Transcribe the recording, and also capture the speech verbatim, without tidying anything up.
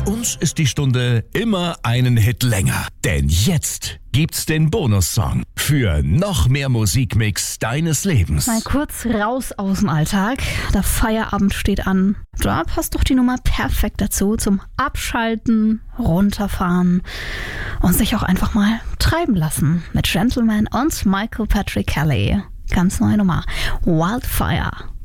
uns ist die Stunde immer einen Hit länger. Denn jetzt gibt's den Bonussong für noch mehr Musikmix deines Lebens. Mal kurz raus aus dem Alltag. Der Feierabend steht an. Da passt doch die Nummer perfekt dazu zum Abschalten, runterfahren und sich auch einfach mal treiben lassen. Mit Gentleman und Michael Patrick Kelly. Ganz neue Nummer. Wildfire.